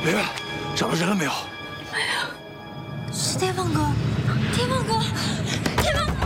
圆圆，找到人了没有？ 是天放哥，天放哥，天放哥！